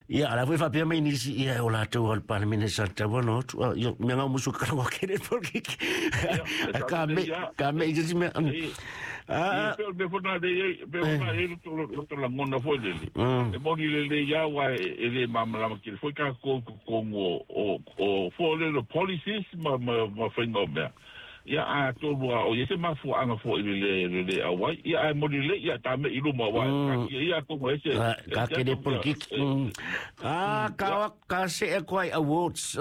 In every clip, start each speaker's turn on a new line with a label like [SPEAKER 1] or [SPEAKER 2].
[SPEAKER 1] Ia, ala foi whapea mai nisi ia o la tau al paramene sa tau ano. Mea ngau musu karawa kere porki. Ka me i jasi mea.
[SPEAKER 2] Pe fona de to la ngona foi dele. E boni le ya wa ele mamala ki foi ka ko o for the policies ma fingo mea. Ia a tolua o ese mafu anga fo ile awai ia ai modile ia tame ilu ma wa ia ko ese
[SPEAKER 1] ka kere politik ka se e kwai awards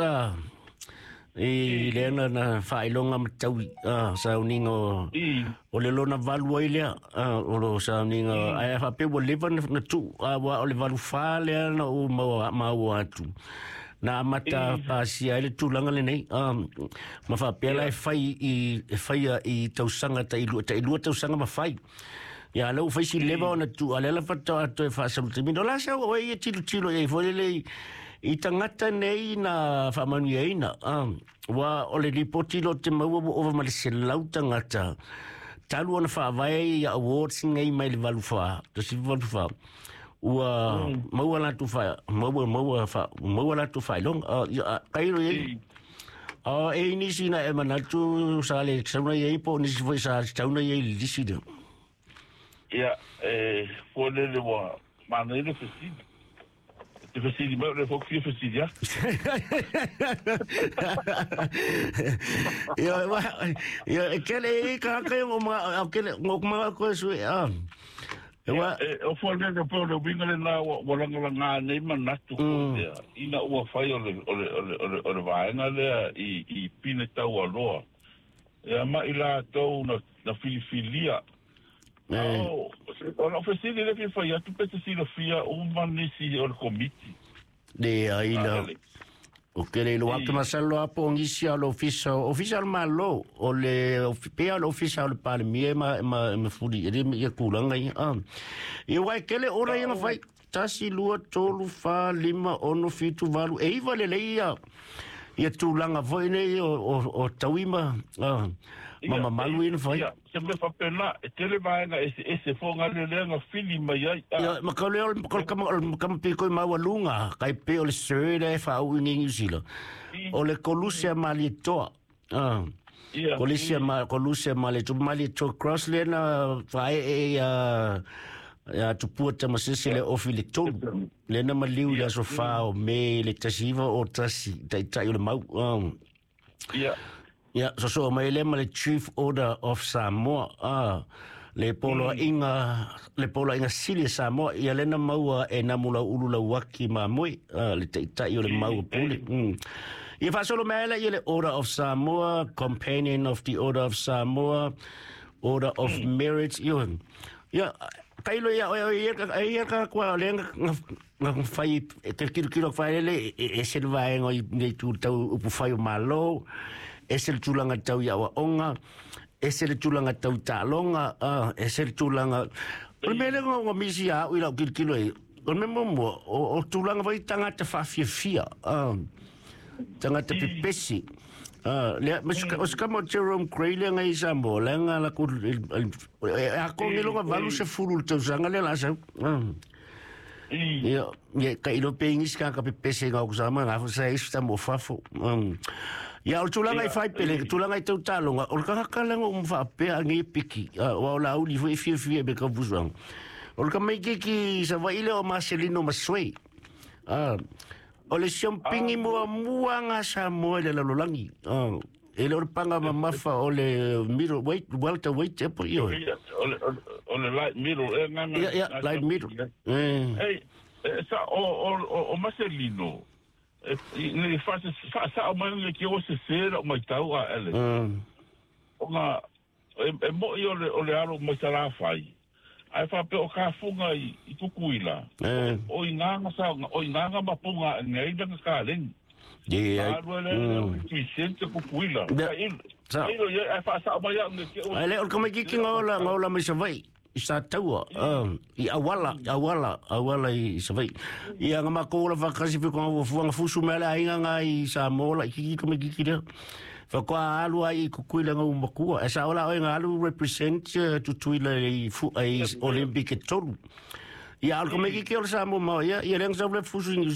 [SPEAKER 1] e lena na failonga matawi sa uningo o le lona valu ile o lo sa uningo ai fa pe wo live na tu wa o le valu fa le na o ma wa tu na mata pasia ele tulanga le nei ma fa pela e fai i tausanga tai lu tausanga ma fai ya lo fai si leva ona tu ale la fata to fa sa mi no la sa o e tilo e volele i tangata nei na fa manu e na wa o le ripoti lo te mau o ma le selau tangata talu ona fa vai awards ngai mai le valu fa to si valu fa ua maua la tu fa maua la tu fa long kairo ye e ni sina e manatu sa le sauna ye po ni foi sa sauna ye lisida
[SPEAKER 2] ya for le wa manele fesidi te fesidi ma le fok fi fesidi
[SPEAKER 1] ya kele ka o ma ko su
[SPEAKER 2] o fole de polo bingale na walanga nei manatu ina ua fai o vaenga le i pine tau aloa e ma ila tau na filifilia o fesili le fi fai atu pete si lo fia umanisi o komiti
[SPEAKER 1] de aila o kere lo atu masalo apo ngisi al official malo o le pe al official par mie ma fudi e kulanga i wai kele ora ia fai tasi lua tolu fa lima ono fitu valu e vale leia ia tulanga foi nei o tauima mama malu ina fai
[SPEAKER 2] se me fa pena tele vaenga ese fonga le lenga filima ia
[SPEAKER 1] ma kole kam pe ko ma walunga kai pe o le sere fa u ni usila o le colusia malito colusia malito cross lena fa ya tu puta masisile ofile tolu lena maliu ya sofa o me le tasiva o tasi tai o le mau ya so mai le chief order of Samoa le polo inga sili Samoa ia lena mau e namula ulula waki ma moi le tai o le mau puli ia fa solo mai le order of Samoa, companion of the order of Samoa, order of merit ia kailo ia ka kwa lenga fai kilo fai le e se vai ngai tu tau upu fai malo e se tulanga tau ia onga e se tulanga tau talonga e se tulanga o mele ngo misi a ila kilo e o memo o tulanga vai tanga te fa fia tanga te pipesi le mas kamo Jerome Crayle ngai sambo lenga la ku a ko ngelo ga valu se fulu te sanga le la sa ia kailo pengis ka pipesi ga usama ga fa sta mo fafo ia o tulanga i fai pele tulanga i tau talonga o ka lenga fa pe ngi piki wa la uli foi fia be ka busang o ka mai ki sa va ile o Marcelino Maswei o le siompingi mua sa moe le lalolangi e le panga mamafa o le middle weight welter weight e po io
[SPEAKER 2] o le light middle
[SPEAKER 1] light middle
[SPEAKER 2] sa o Marcelino ne fa o mane que o se ser o mai tau a ele o nga e mo io le aro mo sala fai ai fa pe o ka funga i kukuila o inganga mapunga ngai danga ka len
[SPEAKER 1] dia
[SPEAKER 2] ki sente kukuila ai fa sa mai
[SPEAKER 1] ai le o como que ngola me se vai isa taua i awala i se vai i nga makola va kasi pe ko fuanga fusu mele ainga ngai sa mola ki como que kira fa kwa alu ai kukuila nga umakua esa ola o nga alu represent tu tuila i fu ai olympic tolu ia alko me ki ke o sa mo ma ia leng sa fusu